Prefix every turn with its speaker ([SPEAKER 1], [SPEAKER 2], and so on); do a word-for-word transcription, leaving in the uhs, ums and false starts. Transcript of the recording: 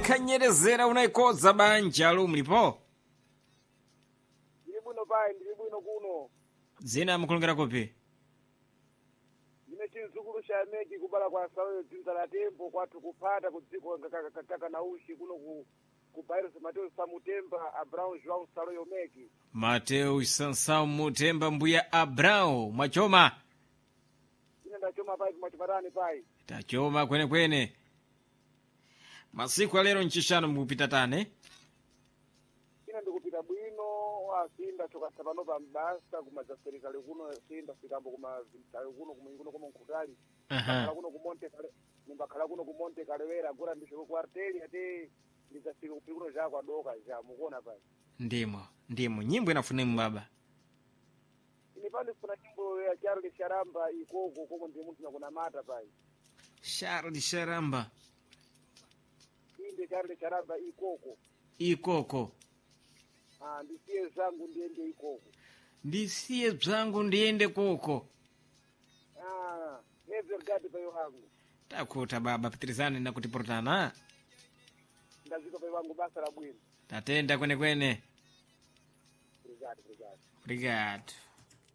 [SPEAKER 1] kanyerezera unaikoza banja lumlipo
[SPEAKER 2] Ndili bwino pai, ndili bwino kuno.
[SPEAKER 1] zina mukulongera kopi
[SPEAKER 2] Ine chinzukulu cha meki kubala kwa sawe dzinza la tempo kwathu kuphata kudziko kaka na ushi kuno ku ku Bairro Mateus Samutemba Abraão João Saloyo Meki.
[SPEAKER 1] Mateus Sansao Mutemba mbuya Abrao mwachoma
[SPEAKER 2] Ine ndachoma pai kumachiparani pai.
[SPEAKER 1] tachoma kwene kwene masiku alero nchishano mukupita tane
[SPEAKER 2] Ine ndikupita bwino asinda choka sapano pa mbasa kumadza serikali kuno sinda sikambo kuma vintali kuno kuma kuno kuma nkutali.
[SPEAKER 1] aha
[SPEAKER 2] Kala kuno ku Monte Kale nimbakhala kuno ku Monte Kalewera agora ndishoko ku arteli ate ndizafika kupita kuno ja kwa doka ja mukuona pai.
[SPEAKER 1] ndimo ndimo nyimbo inafunemu baba
[SPEAKER 2] Ine pande kuna nyimbo ya Charles Sharamba ikoko koko ndi munthu nakuna mata pai.
[SPEAKER 1] Charles Sharamba
[SPEAKER 2] Inde Charles Sharamba ikoko.
[SPEAKER 1] ikoko
[SPEAKER 2] Ah, ndisiye zangu ndiende ikoko.
[SPEAKER 1] ndisiye bzangu ndiende koko
[SPEAKER 2] Ah, nevergadi pai wangu.
[SPEAKER 1] takuta baba pitirizani na kutiportana
[SPEAKER 2] Ndazika pai wangu basa la bwino.
[SPEAKER 1] tatenda kwene kwene
[SPEAKER 2] Obrigado, obrigado.
[SPEAKER 1] obrigado